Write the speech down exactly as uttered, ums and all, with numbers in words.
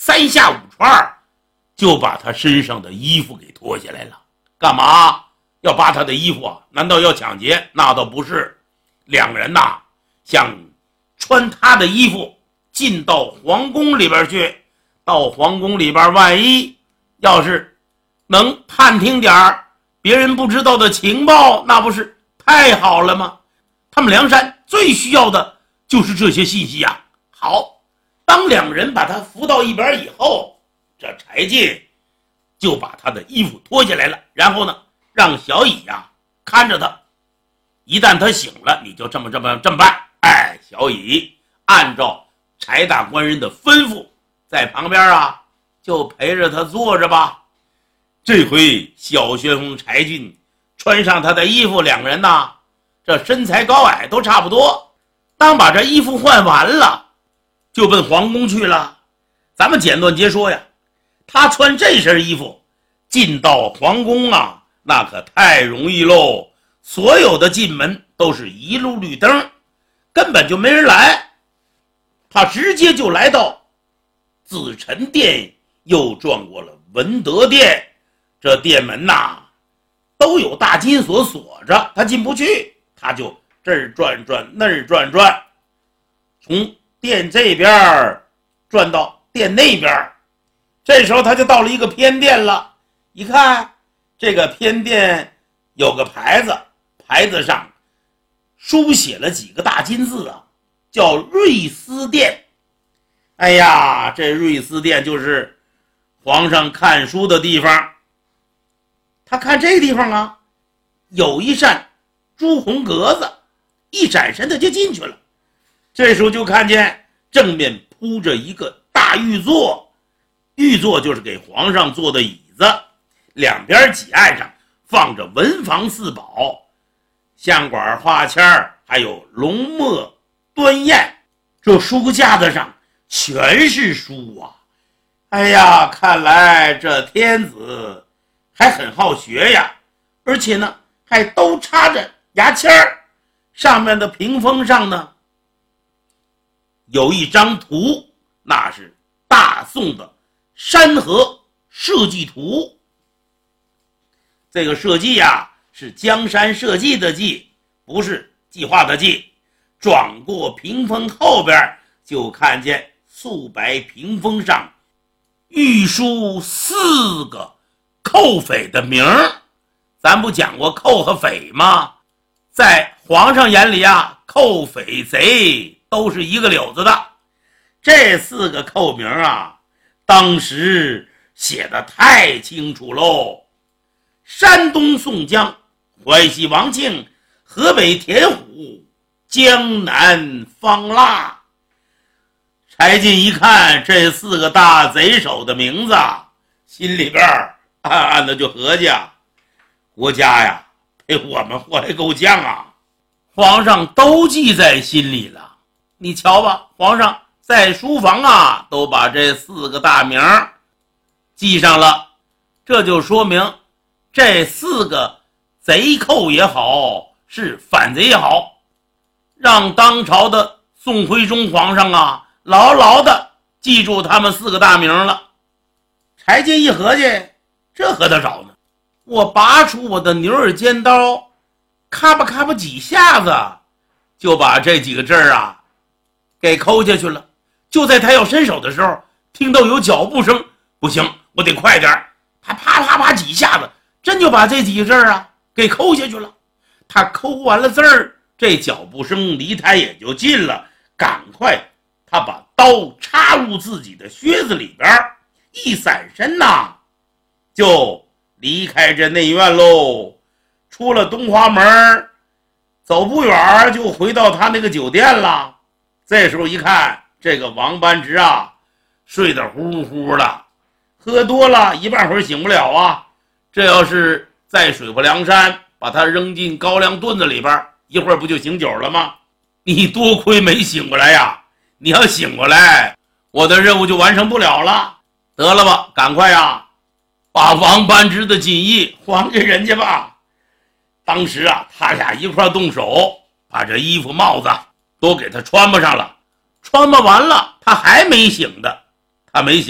三下五除二就把他身上的衣服给脱下来了。干嘛要扒他的衣服啊？难道要抢劫？那倒不是，两人呐、啊、想穿他的衣服进到皇宫里边去。到皇宫里边，万一要是能探听点别人不知道的情报，那不是太好了吗？他们梁山最需要的就是这些信息啊。好，当两人把他扶到一边以后，这柴进就把他的衣服脱下来了，然后呢，让小乙呀、啊、看着他，一旦他醒了，你就这么这么这么办。哎，小乙按照柴大官人的吩咐，在旁边啊就陪着他坐着吧。这回小旋风柴进穿上他的衣服，两人呐，这身材高矮都差不多。当把这衣服换完了，就奔皇宫去了。咱们简短截说呀，他穿这身衣服进到皇宫啊，那可太容易喽。所有的进门都是一路绿灯，根本就没人来。他直接就来到紫宸殿，又转过了文德殿。这殿门呐都有大金锁锁着，他进不去，他就这儿转转那儿转转，从殿这边转到殿那边。这时候他就到了一个偏殿了，一看这个偏殿有个牌子，牌子上书写了几个大金字啊，叫瑞思殿。哎呀，这瑞思殿就是皇上看书的地方。他看这个地方啊，有一扇朱红格子，一闪身他就进去了。这时候就看见正面铺着一个大玉座，玉座就是给皇上坐的椅子，两边几案上放着文房四宝，相馆、画签，还有龙墨端砚。这书架子上全是书啊！哎呀，看来这天子还很好学呀，而且呢还都插着牙签儿。上面的屏风上呢有一张图，那是大宋的山河设计图。这个设计呀是江山社稷的稷，不是计划的计。转过屏风后边就看见素白屏风上御书四个寇匪的名儿。咱不讲过寇和匪吗？在皇上眼里啊，寇匪贼都是一个柳子的。这四个寇名啊，当时写得太清楚喽。山东宋江、淮西王庆、河北田虎、江南方腊。柴进一看这四个大贼手的名字，心里边暗暗的就合计啊，国家呀被我们祸害够呛啊。皇上都记在心里了，你瞧吧，皇上在书房啊都把这四个大名记上了。这就说明这四个贼寇也好，是反贼也好，让当朝的宋徽宗皇上啊牢牢的记住他们四个大名了。柴进一合计，这何得少呢？我拔出我的牛耳尖刀，咔吧咔吧几下子就把这几个字啊给抠下去了。就在他要伸手的时候，听到有脚步声，不行，我得快点。他啪啪啪几下子真就把这几个字啊给抠下去了。他抠完了字儿，这脚步声离他也就近了，赶快他把刀插入自己的靴子里边，一闪身呐就离开这内院喽。出了东华门，走不远就回到他那个酒店了。这时候一看，这个王班直啊睡得呼呼的，喝多了一半会儿醒不了啊。这要是在水泊梁山把他扔进高粱墩子里边，一会儿不就醒酒了吗？你多亏没醒过来呀，你要醒过来，我的任务就完成不了了。得了吧，赶快呀把王班直的锦衣还给人家吧。当时啊他俩一块动手，把这衣服帽子都给他穿不上了。穿不完了他还没醒的，他没醒